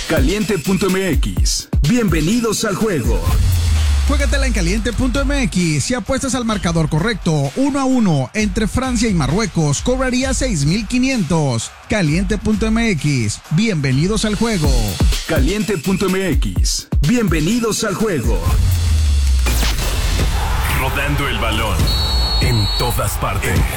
Caliente.mx. Bienvenidos al juego. Juégatela en Caliente.mx. Si apuestas al marcador correcto, 1-1 entre Francia y Marruecos, cobraría 6,500. Caliente.mx. Bienvenidos al juego. Caliente.mx. Bienvenidos al juego. Rodando el balón en todas partes.